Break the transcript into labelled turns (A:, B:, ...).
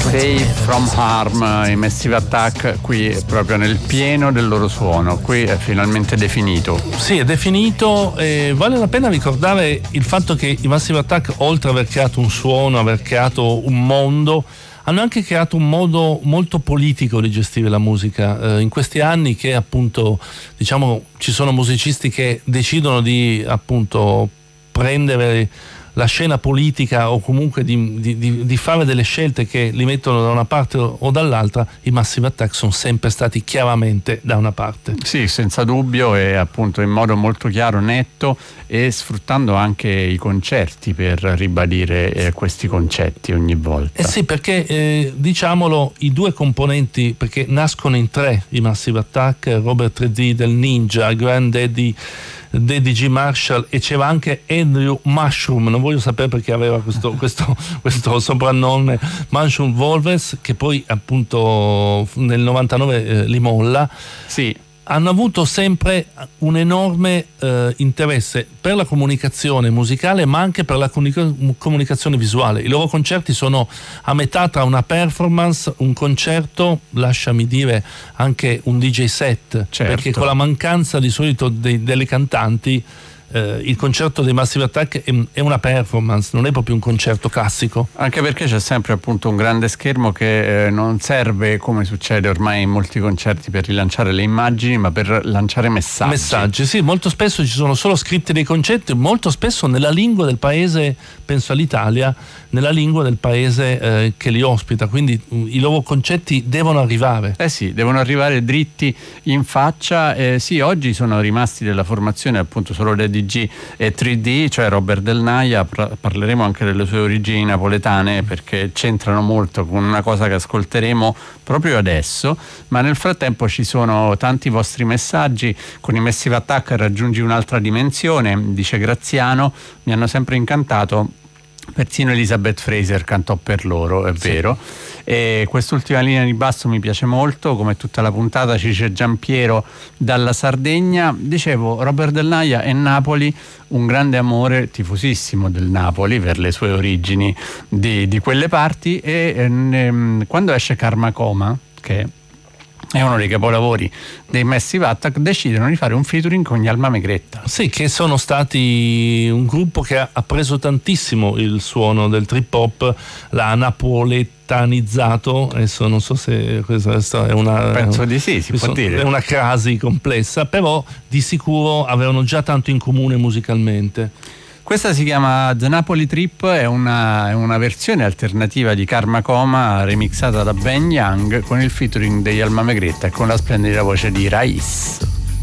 A: Safe from Harm, i Massive Attack, qui proprio nel pieno del loro suono, qui è finalmente definito.
B: Sì, è definito, e vale la pena ricordare il fatto che i Massive Attack, oltre ad aver creato un suono, aver creato un mondo, hanno anche creato un modo molto politico di gestire la musica. In questi anni che appunto, diciamo, ci sono musicisti che decidono di appunto prendere la scena politica o comunque di fare delle scelte che li mettono da una parte o dall'altra, i Massive Attack sono sempre stati chiaramente da una parte.
A: Sì, senza dubbio, e appunto in modo molto chiaro, netto, e sfruttando anche i concerti per ribadire questi concetti ogni volta.
B: Sì, perché diciamolo, i due componenti, perché nascono in tre i Massive Attack, Robert 3D del Ninja, Grand Daddy G. Marshall, e c'era anche Andrew Mushroom, non voglio sapere perché aveva questo soprannome, Mushroom Wolves, che poi appunto nel 99 li molla.
A: Sì.
B: Hanno avuto sempre un enorme interesse per la comunicazione musicale, ma anche per la comunicazione visuale. I loro concerti sono a metà tra una performance, un concerto, lasciami dire anche un DJ set,
A: certo.
B: Perché con la mancanza di solito delle cantanti, il concerto dei Massive Attack è una performance, non è proprio un concerto classico.
A: Anche perché c'è sempre appunto un grande schermo che non serve, come succede ormai in molti concerti, per rilanciare le immagini, ma per lanciare messaggi.
B: Sì, molto spesso ci sono solo scritti dei concetti, molto spesso nella lingua del paese, penso all'Italia, nella lingua del paese che li ospita, quindi i loro concetti devono arrivare.
A: Sì, devono arrivare dritti in faccia. Sì, oggi sono rimasti della formazione appunto solo DG e 3D, cioè Robert Del Naja. Parleremo anche delle sue origini napoletane, perché c'entrano molto con una cosa che ascolteremo proprio adesso, ma nel frattempo ci sono tanti vostri messaggi. Con i Massive Attack raggiungi un'altra dimensione, dice Graziano, mi hanno sempre incantato. Persino Elizabeth Fraser cantò per loro, è vero. E quest'ultima linea di basso mi piace molto, come tutta la puntata. Ci dice Giampiero dalla Sardegna. Dicevo, Robert Del Naja e Napoli, un grande amore, tifosissimo del Napoli per le sue origini di quelle parti, e quando esce Karma Coma, che è uno dei capolavori dei Massive Attack, decidono di fare un featuring con gli Alma Megretta.
B: Sì, che sono stati un gruppo che ha preso tantissimo il suono del trip hop, l'ha napoletanizzato. Adesso non so se questa è una...
A: Penso di sì, si può dire.
B: È una crasi complessa, però di sicuro avevano già tanto in comune musicalmente.
A: Questa si chiama The Napoli Trip, è una versione alternativa di Karma Coma remixata da Ben Young con il featuring degli Alma Megretta e con la splendida voce di Raiz.